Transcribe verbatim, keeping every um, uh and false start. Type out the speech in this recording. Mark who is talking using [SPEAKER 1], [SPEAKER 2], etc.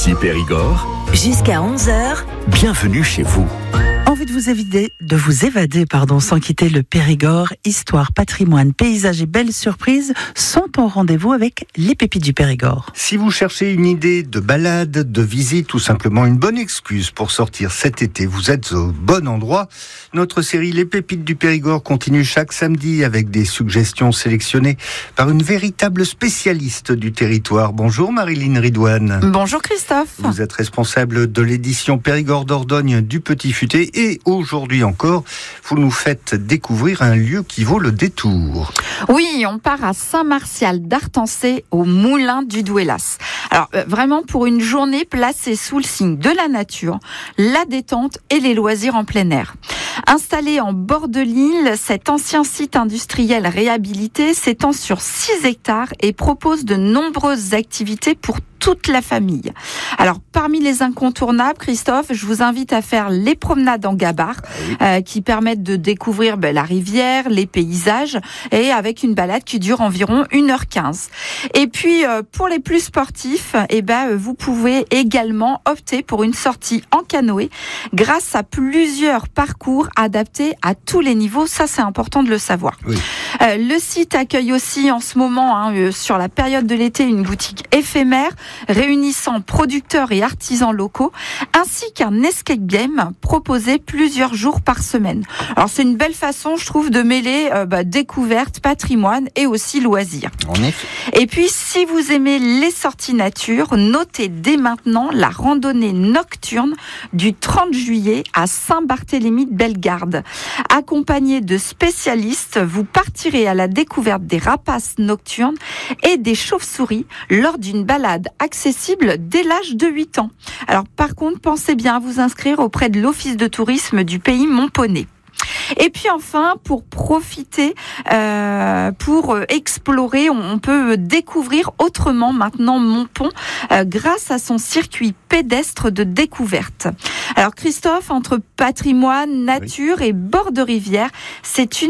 [SPEAKER 1] Ici Périgord.
[SPEAKER 2] Jusqu'à onze heures.
[SPEAKER 1] Bienvenue chez vous.
[SPEAKER 3] Envie de vous évader, de vous évader, pardon, sans quitter le Périgord. Histoire, patrimoine, paysage et belles surprises sont au rendez-vous avec les pépites du Périgord.
[SPEAKER 4] Si vous cherchez une idée de balade, de visite ou simplement une bonne excuse pour sortir cet été, vous êtes au bon endroit. Notre série Les Pépites du Périgord continue chaque samedi avec des suggestions sélectionnées par une véritable spécialiste du territoire. Bonjour Marilyn Ridouane.
[SPEAKER 5] Bonjour Christophe.
[SPEAKER 4] Vous êtes responsable de l'édition Périgord Dordogne du Petit Futé et aujourd'hui encore, vous nous faites découvrir un lieu qui vaut le détour.
[SPEAKER 5] Oui, on part à Saint-Martial d'Artancé au Moulin du Douélas. Alors euh, vraiment pour une journée placée sous le signe de la nature, la détente et les loisirs en plein air. Installé en bord de l'île, cet ancien site industriel réhabilité s'étend sur six hectares et propose de nombreuses activités pour toute la famille. Alors, parmi les incontournables, Christophe, je vous invite à faire les promenades en gabar, ah oui. euh, qui permettent de découvrir ben, la rivière, les paysages, et avec une balade qui dure environ une heure quinze. Et puis, euh, pour les plus sportifs, eh ben, vous pouvez également opter pour une sortie en canoë grâce à plusieurs parcours adaptés à tous les niveaux. Ça, c'est important de le savoir. Oui. Euh, le site accueille aussi en ce moment, hein, euh, sur la période de l'été, une boutique éphémère réunissant producteurs et artisans locaux, ainsi qu'un escape game proposé plusieurs jours par semaine. Alors c'est une belle façon, je trouve, de mêler euh, bah, découverte, patrimoine et aussi loisirs.
[SPEAKER 4] En effet.
[SPEAKER 5] Et puis, si vous aimez les sorties nature, notez dès maintenant la randonnée nocturne du trente juillet à Saint-Barthélemy-de-Bellegarde. Accompagné de spécialistes, vous partirez à la découverte des rapaces nocturnes et des chauves-souris lors d'une balade accessible dès l'âge de huit ans. Alors par contre, pensez bien à vous inscrire auprès de l'Office de tourisme du pays Montponey. Et puis enfin, pour profiter, euh, pour explorer, on peut découvrir autrement maintenant Montpont euh, grâce à son circuit pédestre de découverte. Alors Christophe, entre patrimoine, nature oui. et bord de rivière, c'est une